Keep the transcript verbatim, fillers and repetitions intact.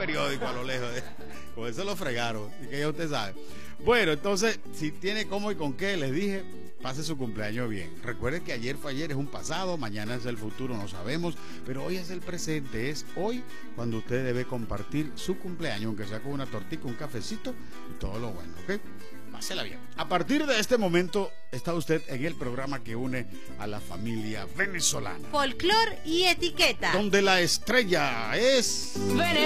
periódico a lo lejos. ¿eh? Por eso lo fregaron, y que ya usted sabe. Bueno, entonces, si tiene cómo y con qué, les dije, pase su cumpleaños bien. Recuerden que ayer fue ayer, es un pasado, mañana es el futuro, no sabemos, pero hoy es el presente, es hoy cuando usted debe compartir su cumpleaños, aunque sea con una tortita, un cafecito y todo lo bueno, ¿ok? Pásela bien. A partir de este momento está usted en el programa que une a la familia venezolana. Folclor y etiqueta. Donde la estrella es...